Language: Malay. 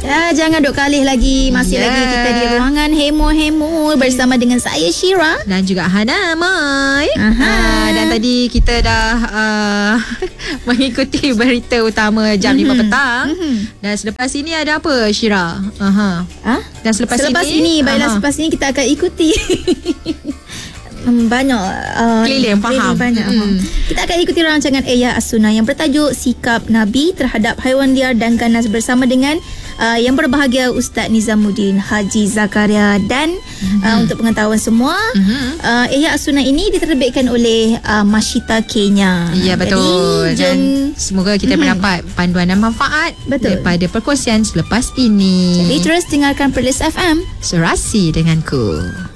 Jangan duk kalih lagi. Masih lagi kita di ruangan hemo-hemo bersama dengan saya Syira dan juga Hana Mai. Dan tadi kita dah mengikuti berita utama jam 5 petang. Dan selepas ini ada apa, Syira? Dan selepas ini baiklah, selepas ini kita akan ikuti banyak keliling faham. Kita akan ikuti rancangan Ayah As-Sunnah yang bertajuk Sikap Nabi Terhadap Haiwan Liar dan Ganas bersama dengan yang berbahagia Ustaz Nizamuddin Haji Zakaria. Dan untuk pengetahuan semua, Ayah As-Sunnah ini diterbitkan oleh Mashita Kenya. Ya, betul. Jadi, dan semoga kita mendapat panduan dan manfaat daripada perkongsian selepas ini. Jadi terus dengarkan Perlis FM, Serasi denganku.